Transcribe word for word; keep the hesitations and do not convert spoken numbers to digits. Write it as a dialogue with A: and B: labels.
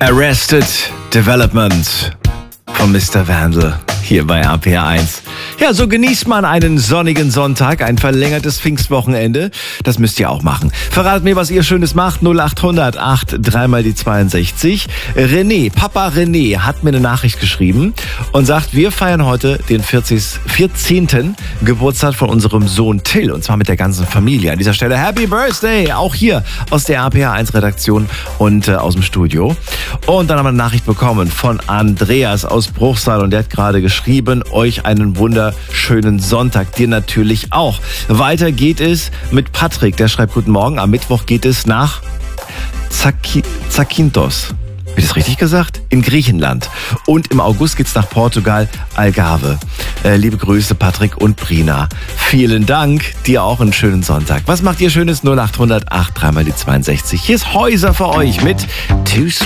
A: Arrested Development von Mister Vandal hier bei R P R eins. Ja, so genießt man einen sonnigen Sonntag, ein verlängertes Pfingstwochenende. Das müsst ihr auch machen. Verratet mir, was ihr Schönes macht. null acht hundert acht dreimal die zweiundsechzig. René, Papa René hat mir eine Nachricht geschrieben und sagt, wir feiern heute den vierzehnten Geburtstag von unserem Sohn Till, und zwar mit der ganzen Familie. An dieser Stelle Happy Birthday, auch hier aus der R P R eins Redaktion und äh, aus dem Studio. Und dann haben wir eine Nachricht bekommen von Andreas aus Bruchsal, und der hat gerade geschrieben, euch einen wunderschönen Sonntag, dir natürlich auch. Weiter geht es mit Patrick, der schreibt, guten Morgen, am Mittwoch geht es nach Zaki- Zakynthos. Wird das richtig gesagt? In Griechenland. Und im August geht's nach Portugal, Algarve. Äh, liebe Grüße, Patrick und Brina. Vielen Dank, dir auch einen schönen Sonntag. Was macht ihr Schönes? null acht hundert acht dreimal die zweiundsechzig. Hier ist Häuser für euch mit Too